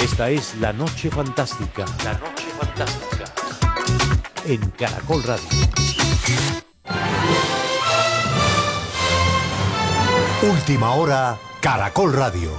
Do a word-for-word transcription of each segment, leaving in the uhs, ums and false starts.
Esta es La Noche Fantástica. La Noche Fantástica. En Caracol Radio. Última hora, Caracol Radio.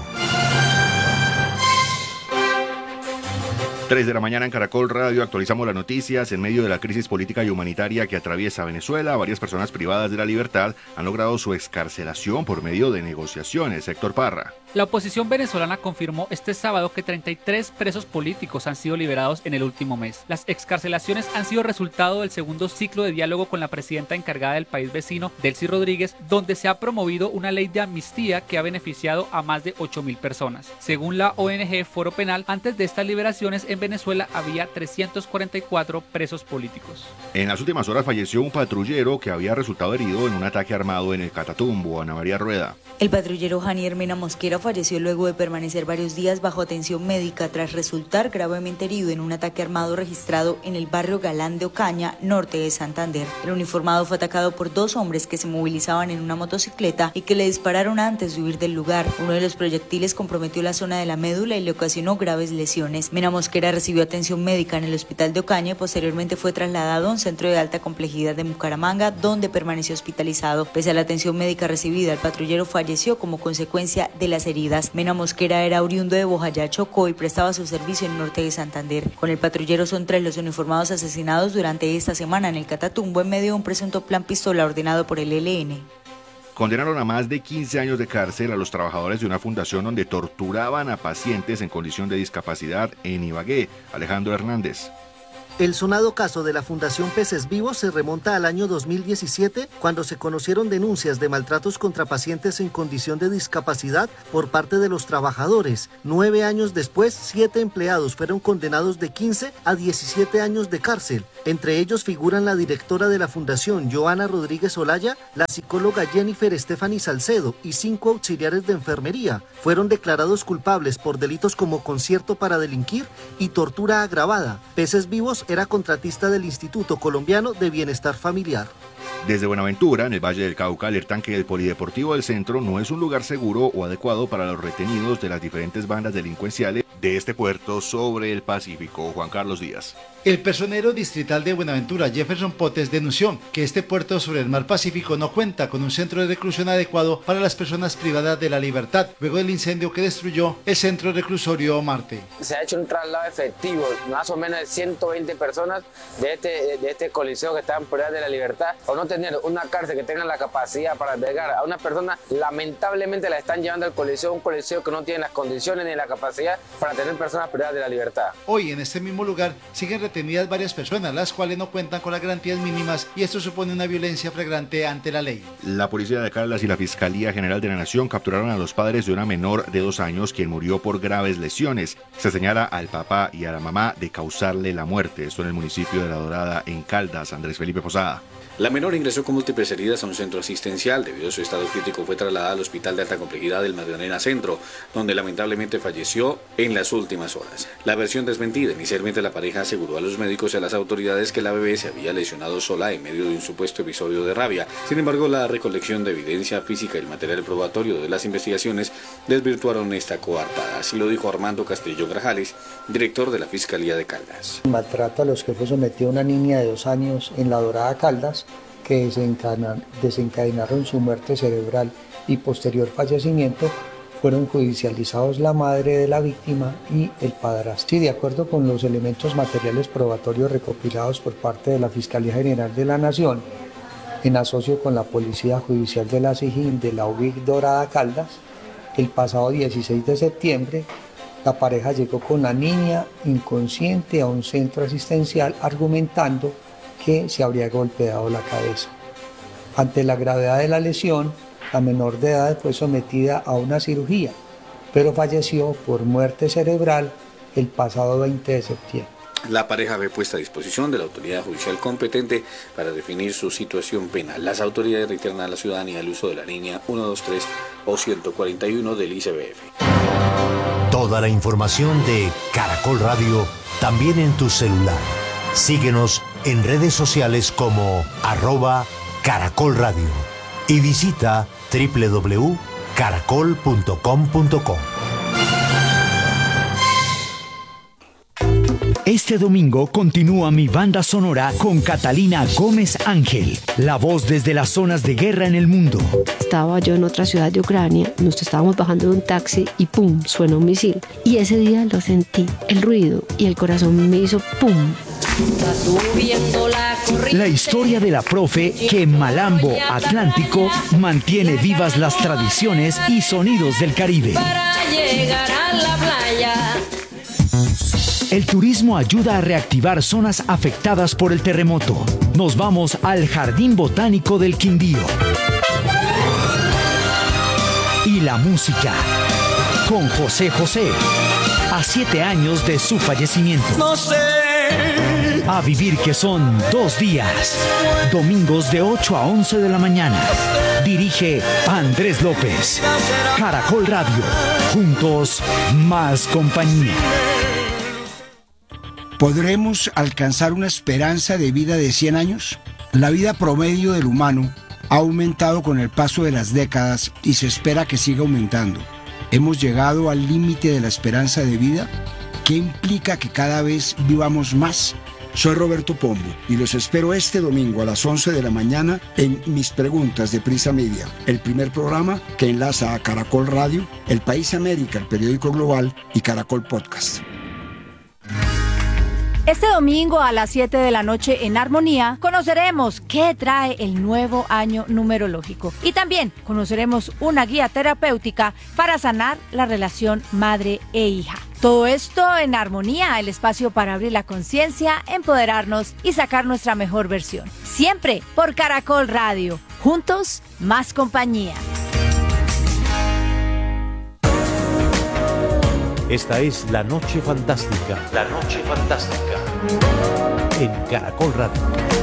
tres de la mañana en Caracol Radio, actualizamos las noticias. En medio de la crisis política y humanitaria que atraviesa Venezuela, varias personas privadas de la libertad han logrado su excarcelación por medio de negociaciones. Héctor Parra. La oposición venezolana confirmó este sábado que treinta y tres presos políticos han sido liberados en el último mes. Las excarcelaciones han sido resultado del segundo ciclo de diálogo con la presidenta encargada del país vecino, Delcy Rodríguez, donde se ha promovido una ley de amnistía que ha beneficiado a más de ocho mil personas. Según la O N G Foro Penal, antes de estas liberaciones en Venezuela había trescientos cuarenta y cuatro presos políticos. En las últimas horas falleció un patrullero que había resultado herido en un ataque armado en el Catatumbo. Ana María Rueda. El patrullero Janier Mena Mosquera falleció luego de permanecer varios días bajo atención médica tras resultar gravemente herido en un ataque armado registrado en el barrio Galán de Ocaña, norte de Santander. El uniformado fue atacado por dos hombres que se movilizaban en una motocicleta y que le dispararon antes de huir del lugar. Uno de los proyectiles comprometió la zona de la médula y le ocasionó graves lesiones. Mena Mosquera recibió atención médica en el hospital de Ocaña y posteriormente fue trasladado a un centro de alta complejidad de Bucaramanga, donde permaneció hospitalizado. Pese a la atención médica recibida, el patrullero falleció como consecuencia de las heridas. Mena Mosquera era oriundo de Bojayá, Chocó, y prestaba su servicio en el norte de Santander. Con el patrullero son tres los uniformados asesinados durante esta semana en el Catatumbo en medio de un presunto plan pistola ordenado por el E L N. Condenaron a más de quince años de cárcel a los trabajadores de una fundación donde torturaban a pacientes en condición de discapacidad en Ibagué. Alejandro Hernández. El sonado caso de la Fundación Peces Vivos se remonta al año dos mil diecisiete, cuando se conocieron denuncias de maltratos contra pacientes en condición de discapacidad por parte de los trabajadores. Nueve años después, siete empleados fueron condenados de quince a diecisiete años de cárcel. Entre ellos figuran la directora de la Fundación, Joana Rodríguez Olaya, la psicóloga Jennifer Stephanie Salcedo y cinco auxiliares de enfermería. Fueron declarados culpables por delitos como concierto para delinquir y tortura agravada. Peces Vivos era contratista del Instituto Colombiano de Bienestar Familiar. Desde Buenaventura, en el Valle del Cauca, alertan que el Polideportivo del Centro no es un lugar seguro o adecuado para los retenidos de las diferentes bandas delincuenciales de este puerto sobre el Pacífico. Juan Carlos Díaz. El personero distrital de Buenaventura, Jefferson Potes, denunció que este puerto sobre el mar Pacífico no cuenta con un centro de reclusión adecuado para las personas privadas de la libertad, luego del incendio que destruyó el centro reclusorio Marte. Se ha hecho un traslado efectivo, más o menos de ciento veinte personas de este, de este coliseo que están privadas de la libertad. Por no tener una cárcel que tenga la capacidad para albergar a una persona, lamentablemente la están llevando al coliseo, un coliseo que no tiene las condiciones ni la capacidad para tener personas privadas de la libertad. Hoy en este mismo lugar siguen retenidas varias personas, las cuales no cuentan con las garantías mínimas, y esto supone una violencia flagrante ante la ley. La Policía de Caldas y la Fiscalía General de la Nación capturaron a los padres de una menor de dos años quien murió por graves lesiones. Se señala al papá y a la mamá de causarle la muerte. Esto en el municipio de La Dorada, en Caldas. Andrés Felipe Posada. La menor ingresó con múltiples heridas a un centro asistencial. Debido a su estado crítico fue trasladada al hospital de alta complejidad del Magdalena Centro, donde lamentablemente falleció en las últimas horas. La versión desmentida: inicialmente la pareja aseguró a los médicos y a las autoridades que la bebé se había lesionado sola en medio de un supuesto episodio de rabia. Sin embargo, la recolección de evidencia física y el material probatorio de las investigaciones desvirtuaron esta coartada. Así lo dijo Armando Castillo Grajales, director de la Fiscalía de Caldas. El maltrato a los que fue sometida una niña de dos años en La Dorada, Caldas, que desencadenaron su muerte cerebral y posterior fallecimiento, fueron judicializados la madre de la víctima y el padrastro. Y de acuerdo con los elementos materiales probatorios recopilados por parte de la Fiscalía General de la Nación, en asocio con la Policía Judicial de la SIJIN de la U B I C Dorada Caldas, el pasado dieciséis de septiembre, la pareja llegó con la niña inconsciente a un centro asistencial argumentando que se habría golpeado la cabeza. Ante la gravedad de la lesión, la menor de edad fue sometida a una cirugía, pero falleció por muerte cerebral el pasado veinte de septiembre. La pareja fue puesta a disposición de la autoridad judicial competente para definir su situación penal. Las autoridades reiteran a la ciudadanía el uso de la línea ciento veintitrés o ciento cuarenta y uno del I C B F. Toda la información de Caracol Radio también en tu celular. Síguenos en redes sociales como arroba Caracol Radio y visita doble u doble u doble u punto caracol punto com punto co. Este domingo continúa mi banda sonora con Catalina Gómez Ángel, la voz desde las zonas de guerra en el mundo. Estaba yo en otra ciudad de Ucrania, nos estábamos bajando de un taxi y ¡pum!, suena un misil. Y ese día lo sentí, el ruido, y el corazón me hizo ¡pum! La historia de la profe que en Malambo Atlántico mantiene vivas las tradiciones y sonidos del Caribe. El turismo ayuda a reactivar zonas afectadas por el terremoto. Nos vamos al Jardín Botánico del Quindío. Y la música con José José, a siete años de su fallecimiento. No sé. A vivir que son dos días. Domingos de ocho a once de la mañana. Dirige Andrés López. Caracol Radio. Juntos, más compañía. ¿Podremos alcanzar una esperanza de vida de cien años? La vida promedio del humano ha aumentado con el paso de las décadas y se espera que siga aumentando. ¿Hemos llegado al límite de la esperanza de vida? ¿Qué implica que cada vez vivamos más? Soy Roberto Pombo y los espero este domingo a las once de la mañana en Mis Preguntas de Prisa Media, el primer programa que enlaza a Caracol Radio, El País América, el periódico global, y Caracol Podcast. Este domingo a las siete de la noche en Armonía conoceremos qué trae el nuevo año numerológico y también conoceremos una guía terapéutica para sanar la relación madre e hija. Todo esto en Armonía, el espacio para abrir la conciencia, empoderarnos y sacar nuestra mejor versión. Siempre por Caracol Radio. Juntos, más compañía. Esta es La Noche Fantástica. La Noche Fantástica. En Caracol Radio.